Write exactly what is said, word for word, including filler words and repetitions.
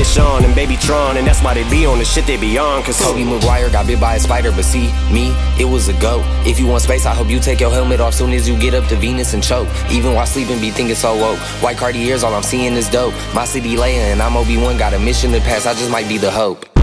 Sean and Baby Tron, and that's why they be on the shit they be on. Cause Tobey Maguire got bit by a spider, but see, me, it was a goat. If you want space, I hope you take your helmet off soon as you get up to Venus and choke. Even while sleeping, be thinking so woke. White Cartiers, all I'm seeing is dope. My city laying, and I'm Obi-Wan, got a mission to pass, I just might be the hope.